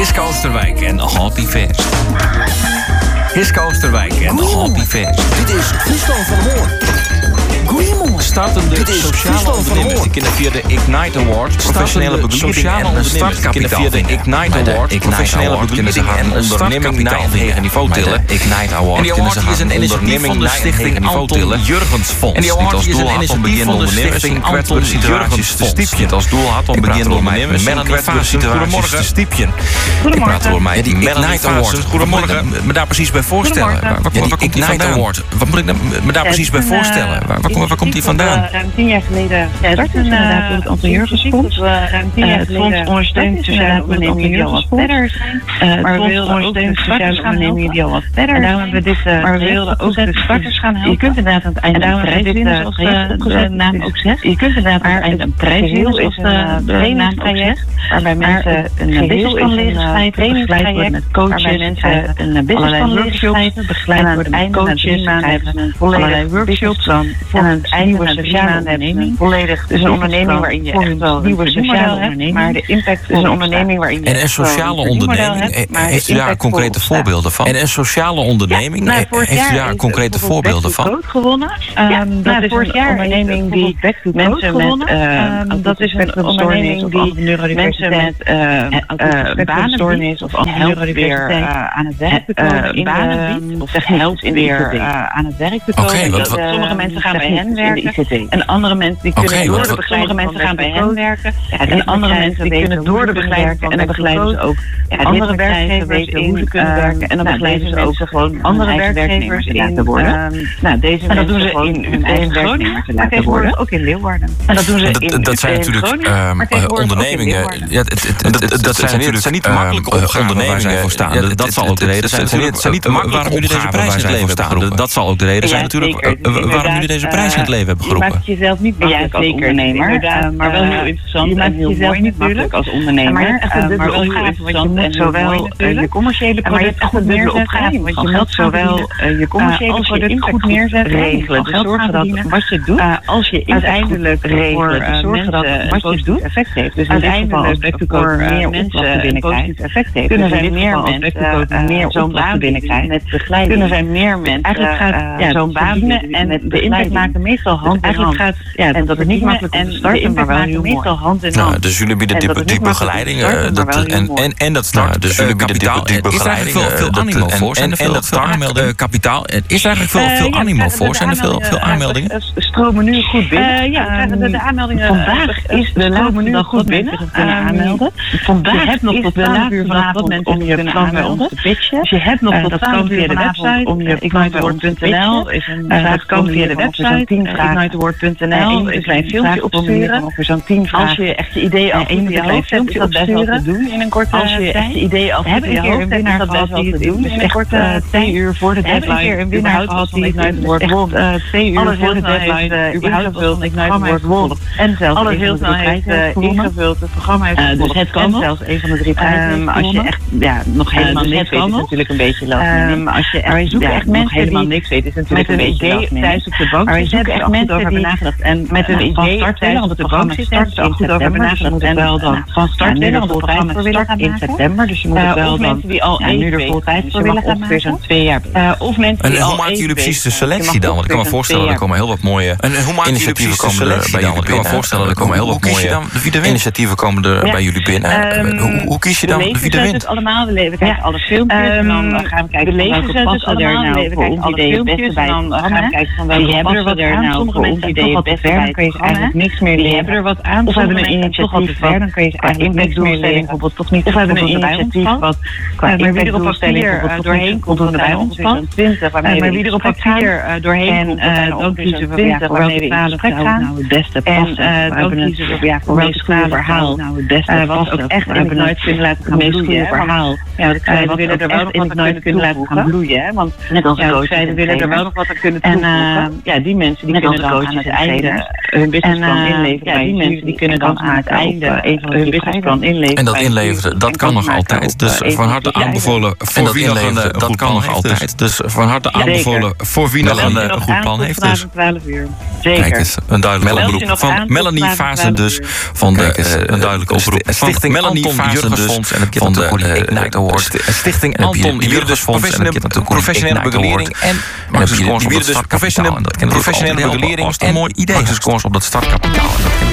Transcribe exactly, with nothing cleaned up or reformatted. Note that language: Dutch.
Hiske Oosterwijk en Happy Fest. Hiske Oosterwijk en Happy Fest. Dit is Friesland van Hoorn. Goedemorgen. Startende Dit is sociale ondernemers. Die kunnen via de Ignite Award professionele begeleiding en een startkapitaal via de Ignite Award professionele begeleiding en een onderneming naar het hege niveau tillen. Ignite Award. En die award is een initiatief van de stichting Anton Jurgensfonds. En die award is een initiatief van de stichting Anton Jurgensfonds. Die als doel had om beginnende ondernemers in kwetsbare situaties te stiepjen. Goedemorgen. Ik praat door mij. Die Ignite Award. Goedemorgen. Me daar precies bij voorstellen. Waar komt die Award? Wat moet ik me daar precies bij voorstellen? Waar komt die vandaan? Ruim tien jaar geleden gestart is inderdaad door het Anton Jurgensfonds. Ruim tien jaar geleden het fonds ondersteunt sociale ondernemingen die al wat verder zijn. Maar we wilden ook de sociale ondernemingen die al wat verder zijn. En daarom hebben we dit. Maar we wilden ook de starters gaan helpen. Je kunt inderdaad aan het einde een prijs winnen, zoals de naam ook zegt. Je kunt inderdaad aan het einde een prijs winnen, zoals de naam ook zegt. Waarbij mensen een business kan leren schrijven, begeleid worden met coaches, waarbij mensen een business kan leren schrijven, begeleid worden met coaches, allerlei workshops dan. En aan het einde van de sociale onderneming volledig. Dus een onderneming waarin je echt wel een nieuwe sociale onderneming, maar de impact is een onderneming waarin je en een sociale onderneming, heeft u daar concrete voorbeelden van? En een sociale onderneming, heeft u daar concrete voorbeelden van? Gewonnen. Dat is een onderneming die mensen met dat is een onderneming die mensen met banenstoornis of helpt weer aan het werk te komen, banen of helpt weer aan het werk te komen. Sommige mensen gaan bij hen werken en andere mensen die kunnen door de begeleiding mensen gaan bij hen werken en andere mensen die kunnen door de begeleiding en dan begeleiden ze ook andere werkgevers weten hoe ze kunnen werken en dan begeleiden ze ook gewoon andere werkgevers in laten worden. Nou, deze en dat doen ze in hun eigen Groningen, maar tegenwoordig ook in Leeuwarden. En dat doen ze in dat zijn natuurlijk ondernemingen. Dat zijn natuurlijk niet makkelijke ondernemingen voor staan. Dat zal ook de reden zijn. Het zijn niet makkelijke waarom jullie deze prijs in het leven staan. Dat zal ook de reden zijn natuurlijk waarom jullie deze prijs in het leven hebben geroepen. Je maakt jezelf niet makkelijk als ondernemer, maar wel heel interessant en heel mooi niet makkelijk als ondernemer. Maar wel heel interessant en zowel je commerciële producten goed neerzetten, want je moet zowel je commerciële producten goed neerzetten, regelen, dus zorgen dat wat je doet, als je uiteindelijk regelen, zorgen dat wat je doet effect heeft. Dus uiteindelijk voor meer mensen binnenkrijgt effect heeft. Kunnen zij meer mensen meer zo'n baan binnenkrijgen met begeleiding? Kunnen zij meer mensen eigenlijk gaat zo'n baan en de impact maken meestal hand in hand. Gaat, ja, en dat is niet makkelijk om te starten, maar wel heel meestal hand in hand. Nou, dus jullie bieden die, die begeleiding starten, dat, en, en, en dat start, nou, dus jullie bieden die, die begeleiding. Is er veel, veel animo voor? Zijn er veel, veel aanmeldingen? Kapitaal. Is er eigenlijk veel, veel animo voor? Zijn er veel, veel aanmeldingen? Stromen nu goed binnen. Ja, de, de aanmeldingen. Vandaag is de laatste dag goed binnen. Kunnen aanmelden. Vandaag je hebt nog tot twaalf uur vanavond om je plan bij ons te pitchen. Dus je hebt nog tot twaalf uur via de website om je igniteaward punt n l is een vraag kan via de website igniteaward punt n l is een filmpje opsturen. Als je echt je idee al in je hoofd hebt, is dat best wel te doen in een korte tijd. Als je echt je idee al in je hoofd hebt, is dat best wel te doen in een korte twee uur voor de deadline. Een winnaar gehad die Igniteaward won. Twee uur voor de deadline überhaupt van Igniteaward won. En zelfs alles heel snel heeft ingevuld. Het programma heeft gewonnen. Dus het kan zelfs een van de drie prijzen. Als je echt nog helemaal niks weet, is natuurlijk een beetje lastig. Als je echt mensen helemaal niks weet, is natuurlijk een beetje lastig. Thuis op de bank. Maar we zoeken echt mensen die nagedacht en met een idee van start op de bank zitten en zo goed over nagedacht en wel dan van start willen, want het programma start in september, dus je moet het wel dan mensen die al nu er vol tijd voor willen gaan maken. Zo'n twee jaar. Of mensen die al hoe maken jullie precies de selectie dan? Want ik kan me voorstellen er komen heel wat mooie initiatieven komen er bij jullie binnen. Ik kan me voorstellen er komen heel wat mooie initiatieven komen er bij jullie binnen. Hoe kies je dan wie er wint? Allemaal, we kijken alle filmpjes en dan gaan we kijken welke passen er nou voor ons idee het beste bij. Dan gaan we kijken van welke passen er nou voor ons idee het beste bij. Dan kun je eigenlijk niks meer leren. Die hebben er wat aan. Of hebben een initiatief wat dan kun je eigenlijk impactdoelstelling bijvoorbeeld toch niet. Of hebben een initiatief wat qua impactdoelstelling bijvoorbeeld doorheen komt er bij ons van twintig. Maar wie er op papier doorheen komt en dan kiezen we ja, voor welke verhalen nou het beste passen. En dan kiezen we ja, voor welk verhaal nou het beste passen. Wat ook echt in het nooit kunnen laten gaan bloeien. Verhaal. Ja, we willen er wel nog wat aan kunnen laten gaan bloeien. Want net als coach, we willen er wel nog wat aan kunnen toevoegen. En ja, die mensen mensen die kunnen dan aan het einde hun businessplan inleveren. En die mensen die kunnen dan aan het einde even hun businessplan inleveren. En dat inleveren, dat kan nog altijd. Dus van harte aanbevolen voor wie nog een goed plan heeft. Altijd. Dus van harte aanbevolen voor wie nog een goed plan heeft. Dus. Kijk eens, een duidelijke oproep van Melanie Faassen dus van de een duidelijke oproep Stichting Melanie Faassen dus en het van de Ignite Award. Stichting Anton Jurgensfonds en het natuurlijk professionele begeleiding en Maxus Koors op dat startkapitaal. Professionele begeleiding en een mooi idee. Maxus Koors op dat startkapitaal.